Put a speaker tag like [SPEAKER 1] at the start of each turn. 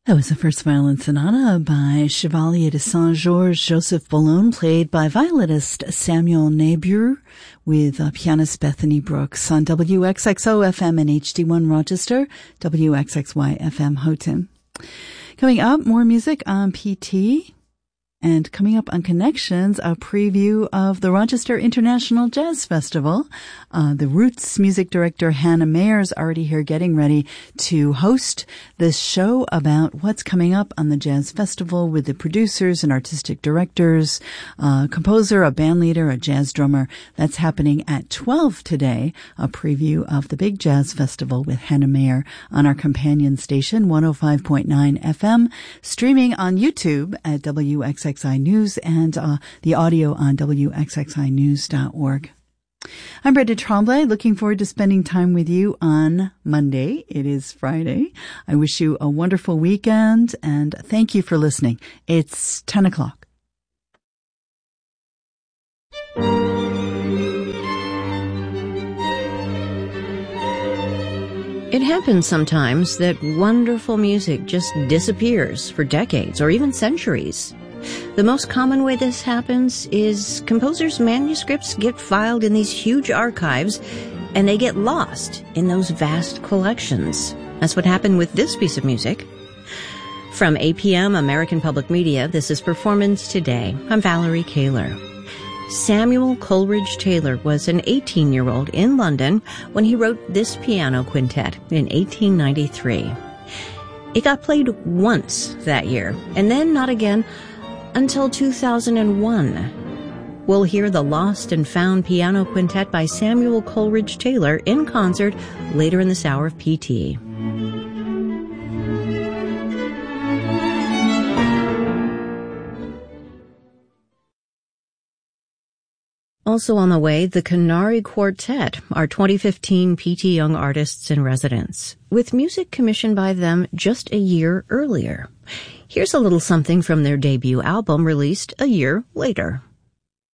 [SPEAKER 1] That was the first violin sonata by Chevalier de Saint-Georges Joseph Boulogne, played by violinist Samuel Nebuhr with pianist Bethany Brooks on WXXO FM and HD1 Rochester, WXXY FM Houghton. Coming up, more music on PT. And coming up on Connections, a preview of the Rochester International Jazz Festival. The Roots music director Hannah Mayer is already here getting ready to host this show about what's coming up on the Jazz Festival with the producers and artistic directors, a composer, a band leader, a jazz drummer. That's happening at 12 today, a preview of the Big Jazz Festival with Hannah Mayer on our companion station, 105.9 FM, streaming on YouTube at WXXI News and the audio on WXXInews.org. I'm Brenda Tremblay, looking forward to spending time with you on Monday. It is Friday. I wish you a wonderful weekend and thank you for listening. It's 10 o'clock.
[SPEAKER 2] It happens sometimes that wonderful music just disappears for decades or even centuries. The most common way this happens is composers' manuscripts get filed in these huge archives and they get lost in those vast collections. That's what happened with this piece of music. From APM, American Public Media, this is Performance Today. I'm Valerie Kaler. Samuel Coleridge Taylor was an 18-year-old in London when he wrote this piano quintet in 1893. It got played once that year, and then not again until 2001. We'll hear the Lost and Found Piano Quintet by Samuel Coleridge Taylor in concert later in this hour of PT. Also on the way, the Canary Quartet, our 2015 PT Young Artists in Residence, with music commissioned by them just a year earlier. Here's a little something from their debut album released a year later.